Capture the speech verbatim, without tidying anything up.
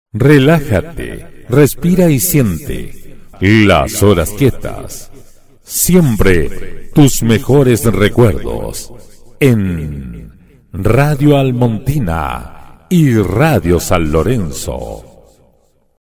Relájate, respira y siente las horas quietas. Siempre tus mejores recuerdos en Radio Almontina y Radio San Lorenzo.